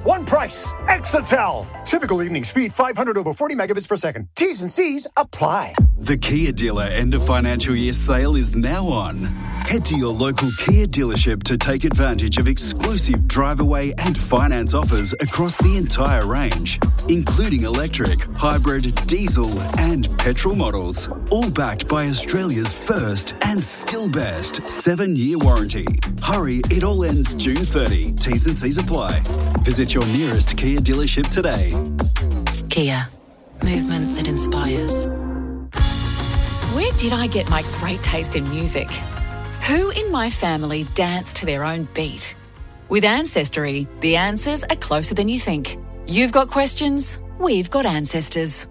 One price. Exatel. Typical evening speed 500 over 40 megabits per second. T's and C's apply. The Kia dealer end of financial year sale is now on. Head to your local Kia dealership to take advantage of exclusive drive-away and finance offers across the entire range, including electric, hybrid, diesel and petrol models. All backed by Australia's first and still best 7-year warranty. Hurry, it all ends June 30. T's and C's apply. Visit your nearest Kia dealership today. Kia. Movement that inspires. Where did I get my great taste in music? Who in my family danced to their own beat? With Ancestry, the answers are closer than you think. You've got questions, we've got ancestors.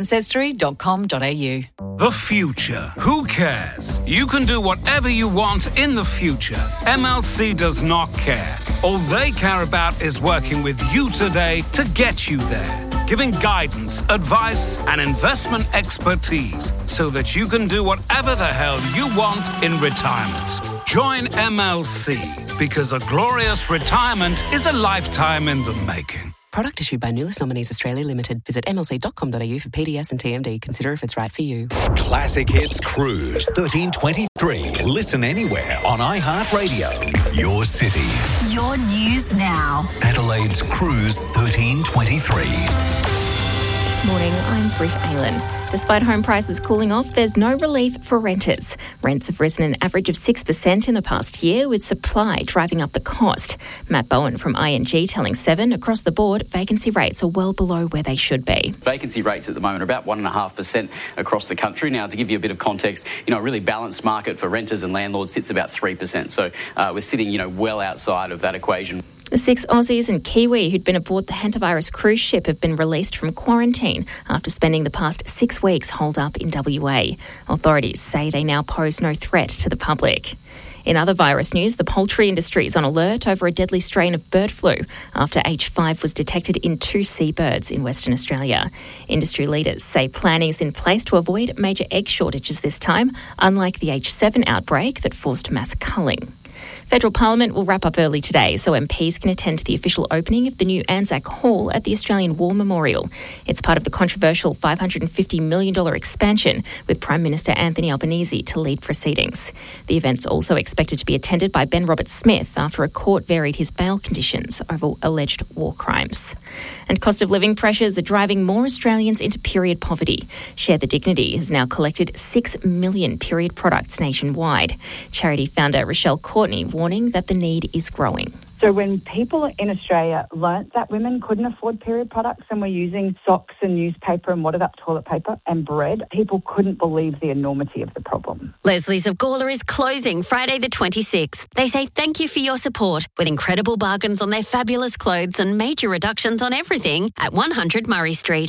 Ancestry.com.au. The future. Who cares? You can do whatever you want in the future. MLC does not care. All they care about is working with you today to get you there. Giving guidance, advice, and investment expertise so that you can do whatever the hell you want in retirement. Join MLC because a glorious retirement is a lifetime in the making. Product issued by Nulis Nominees Australia Limited. Visit mlc.com.au for PDS and TMD. Consider if it's right for you. Classic Hits Cruise 1323. Listen anywhere on iHeartRadio. Your city. Your news now. Adelaide's Cruise 1323. Morning, I'm Britt Aylan. Despite home prices cooling off, there's no relief for renters. Rents have risen an average of 6% in the past year, with supply driving up the cost. Matt Bowen from ING telling Seven, across the board, vacancy rates are well below where they should be. Vacancy rates at the moment are about 1.5% across the country. Now, to give you a bit of context, a really balanced market for renters and landlords sits about 3%. So we're sitting, well outside of that equation. The 6 Aussies and Kiwi who'd been aboard the Hantavirus cruise ship have been released from quarantine after spending the past 6 weeks holed up in WA. Authorities say they now pose no threat to the public. In other virus news, the poultry industry is on alert over a deadly strain of bird flu after H5 was detected in 2 seabirds in Western Australia. Industry leaders say planning is in place to avoid major egg shortages this time, unlike the H7 outbreak that forced mass culling. Federal Parliament will wrap up early today so MPs can attend to the official opening of the new Anzac Hall at the Australian War Memorial. It's part of the controversial $550 million expansion, with Prime Minister Anthony Albanese to lead proceedings. The event's also expected to be attended by Ben Roberts-Smith after a court varied his bail conditions over alleged war crimes. And cost of living pressures are driving more Australians into period poverty. Share the Dignity has now collected 6 million period products nationwide. Charity founder Rochelle Courtney warning that the need is growing. So when people in Australia learnt that women couldn't afford period products and were using socks and newspaper and wadded up toilet paper and bread, people couldn't believe the enormity of the problem. Leslie's of Gawler is closing Friday the 26th. They say thank you for your support with incredible bargains on their fabulous clothes and major reductions on everything at 100 Murray Street.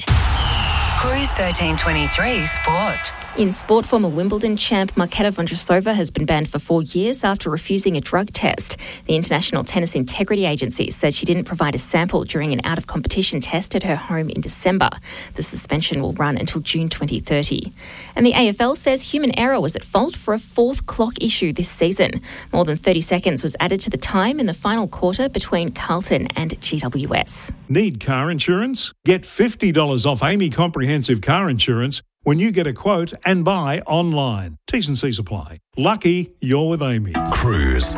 Cruise 1323 Sport. In sport, former Wimbledon champ Marketa Vondrousova has been banned for 4 years after refusing a drug test. The International Tennis Integrity Agency said she didn't provide a sample during an out-of-competition test at her home in December. The suspension will run until June 2030. And the AFL says human error was at fault for a 4th clock issue this season. More than 30 seconds was added to the time in the final quarter between Carlton and GWS. Need car insurance? Get $50 off Amy Comprehensive Car Insurance when you get a quote and buy online. T's and C's apply. Lucky you're with Amy. Cruise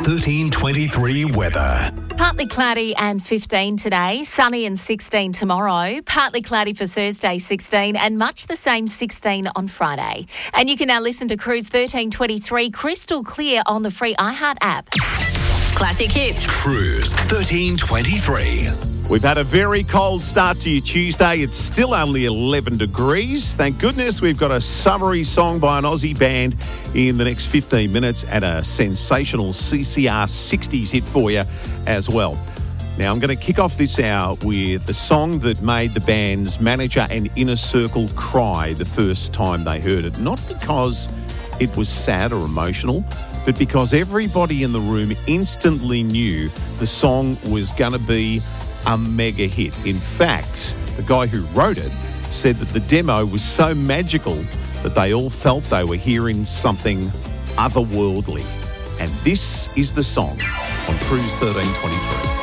1323 weather. Partly cloudy and 15 today, sunny and 16 tomorrow, partly cloudy for Thursday 16 and much the same 16 on Friday. And you can now listen to Cruise 1323 crystal clear on the free iHeart app. Classic Hits. Cruise 1323. We've had a very cold start to your Tuesday. It's still only 11 degrees. Thank goodness we've got a summery song by an Aussie band in the next 15 minutes and a sensational CCR 60s hit for you as well. Now, I'm going to kick off this hour with a song that made the band's manager and inner circle cry the first time they heard it. Not because it was sad or emotional, but because everybody in the room instantly knew the song was going to be a mega hit. In fact, the guy who wrote it said that the demo was so magical that they all felt they were hearing something otherworldly. And this is the song on Cruise 1323.